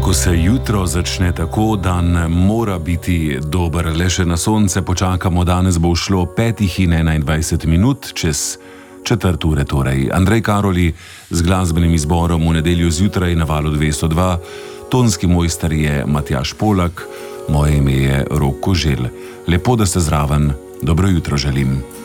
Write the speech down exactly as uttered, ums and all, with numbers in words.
Ko se jutro začne tako, dan mora biti dober. Le še na sonce počakamo, danes bo šlo petih in enaindvajset minut čez četrt ure torej. Andrej Karoli z glasbenim izborom v nedeljo zjutraj na valu dvesto dva, tonski mojster je Matjaž Polak, moje ime je Rok Koželj. Lepo, da ste zraven, dobro jutro želim.